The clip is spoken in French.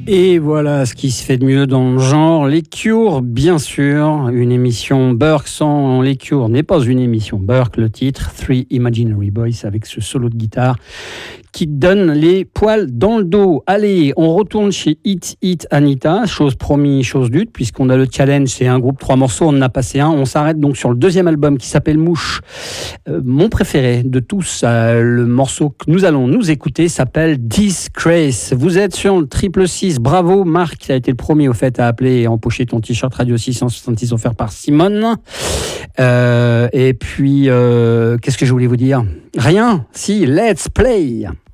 Et voilà ce qui se fait de mieux dans le genre. Les Cure, bien sûr. Une émission Burke sans les Cure n'est pas une émission Burke. Le titre, Three Imaginary Boys, avec ce solo de guitare qui donne les poils dans le dos. Allez, on retourne chez Hit Anita. Chose promis, chose due, puisqu'on a le challenge. C'est un groupe, 3 morceaux, on en a passé un. On s'arrête donc sur le deuxième album qui s'appelle Mouche. Mon préféré de tous, le morceau que nous allons nous écouter s'appelle Disgrace. Vous êtes sur le 666. Bravo Marc, qui a été le premier au fait à appeler et empocher ton t-shirt Radio 666 offert par Simone. Et puis, qu'est-ce que je voulais vous dire ? Rien. Si, let's play.